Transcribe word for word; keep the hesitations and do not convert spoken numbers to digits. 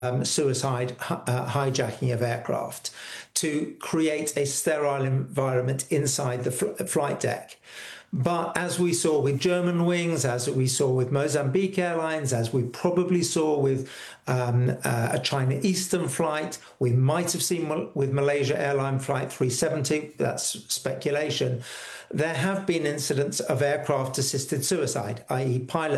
um, suicide uh, hijacking of aircraft to create a sterile environment inside the fl- flight deck. But as we saw with Germanwings, as we saw with Mozambique Airlines, as we probably saw with um, uh, a China Eastern flight, we might have seen with Malaysia Airline Flight three seventy, that's speculation, there have been incidents of aircraft assisted suicide, that is pilots